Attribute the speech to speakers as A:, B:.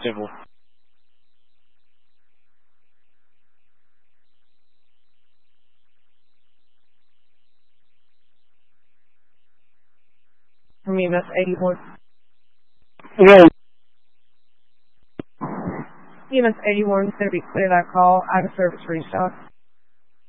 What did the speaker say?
A: civil.
B: For me, that's 81.
C: Well,
B: EMS 81 said we clear that call. Out of service restock.